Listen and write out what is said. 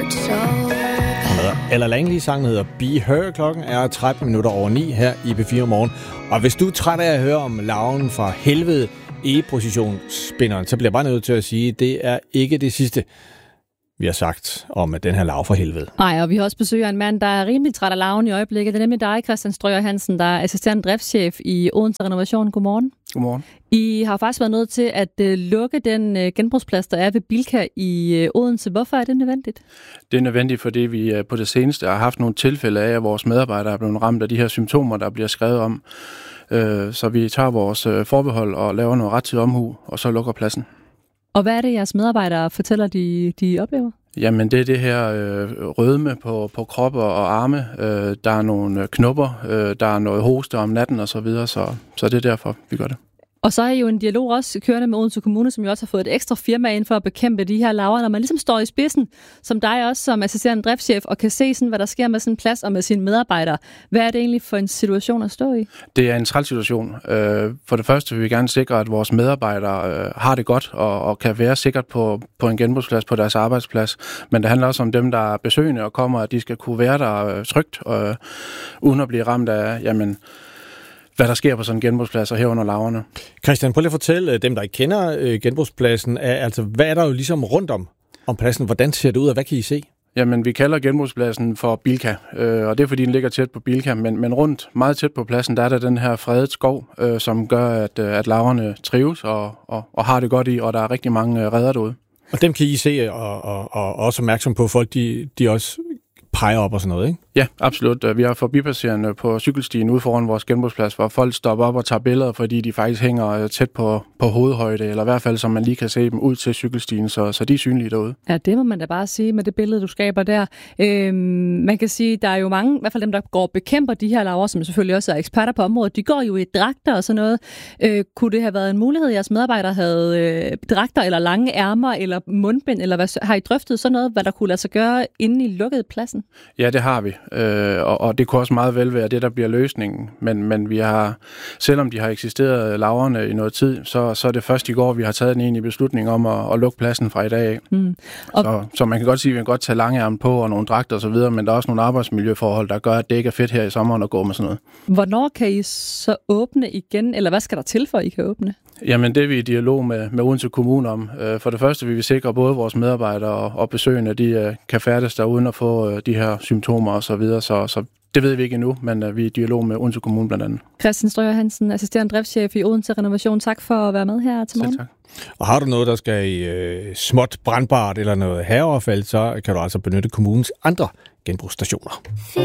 Ella Langley sangen hedder Be Her. Klokken er 9:13 her i P4 Morgen. Og hvis du er træt af at høre om larven fra helvede i positionsspinderen, så bliver jeg bare nødt til at sige, at det er ikke det sidste, vi har sagt om den her larve fra helvede. Nej, og vi har også besøg af en mand, der er rimelig træt af larven i øjeblikket. Det er nemlig dig, Christian Strøger Hansen, der er assisterende driftschef i Odense Renovation. Godmorgen. Godmorgen. I har faktisk været nødt til at lukke den genbrugsplads, der er ved Bilka i Odense. Hvorfor er det nødvendigt? Det er nødvendigt, fordi vi på det seneste har haft nogle tilfælde af, at vores medarbejdere er blevet ramt af de her symptomer, der bliver skrevet om. Så vi tager vores forbehold og laver noget rettidig omhu, og så lukker pladsen. Og hvad er det, jeres medarbejdere fortæller, de oplever? Jamen, det er det her rødme på krop og arme. Der er nogle knupper, der er noget hoste om natten og så videre, så det er derfor, vi gør det. Og så er jo en dialog også kørende med Odense Kommune, som jo også har fået et ekstra firma ind for at bekæmpe de her larver. Når man ligesom står i spidsen, som dig også som assisterende driftschef, og kan se, sådan, hvad der sker med sådan en plads og med sine medarbejdere. Hvad er det egentlig for en situation at stå i? Det er en træls situation. For det første vil vi gerne sikre, at vores medarbejdere har det godt og kan være sikkert på en genbrugsplads på deres arbejdsplads. Men det handler også om dem, der er besøgende og kommer, at de skal kunne være der trygt, uden at blive ramt af, hvad der sker på sådan en genbrugsplads og herunder larverne. Christian, prøv lige at fortælle dem, der ikke kender genbrugspladsen, altså hvad er der jo ligesom rundt om pladsen? Hvordan ser det ud, og hvad kan I se? Jamen, vi kalder genbrugspladsen for Bilka, og det er fordi, den ligger tæt på Bilka, men rundt, meget tæt på pladsen, der er der den her fredet skov, som gør, at larverne trives og har det godt i, og der er rigtig mange redder derude. Og dem kan I se og også opmærksom på, folk de også peger op og sådan noget, ikke? Ja, absolut. Vi har forbipasserende på cykelstien ude foran vores genbrugsplads, hvor folk stopper op og tager billeder, fordi de faktisk hænger tæt på hovedhøjde, eller i hvert fald, så man lige kan se dem ud til cykelstien, så de er synlige derude. Ja, det må man da bare sige med det billede, du skaber der. Man kan sige, der er jo mange, i hvert fald dem, der går og bekæmper de her larver, som selvfølgelig også er eksperter på området, de går jo i dragter og sådan noget. Kunne det have været en mulighed, at jeres medarbejdere havde dragter eller lange ærmer eller mundbind, eller hvad, har I drøftet sådan noget, hvad der kunne lade sig gøre inde i lukkede pladsen? Ja, det har vi. Og det kunne også meget vel være det, der bliver løsningen. Men vi har, selvom de har eksisteret larverne i noget tid, så er det først i går, vi har taget en egentlig beslutning om at lukke pladsen fra i dag af. Så man kan godt sige, at vi kan godt tage langærm på og nogle dragter og så videre, men der er også nogle arbejdsmiljøforhold, der gør, at det ikke er fedt her i sommeren at gå med sådan noget. Hvornår kan I så åbne igen, eller hvad skal der til for, at I kan åbne? Jamen, det er vi i dialog med Odense Kommune om. For det første vil vi sikre, at både vores medarbejdere og besøgende, de kan færdes der uden at få de her symptomer og så videre. Så det ved vi ikke endnu, men vi er i dialog med Odense Kommune blandt andet. Christian Strøger Hansen, assisterende driftschef i Odense Renovation. Tak for at være med her til morgen. Selv tak. Og har du noget, der skal i småt brandbart eller noget hærgeaffald, så kan du altså benytte kommunens andre genbrugsstationer.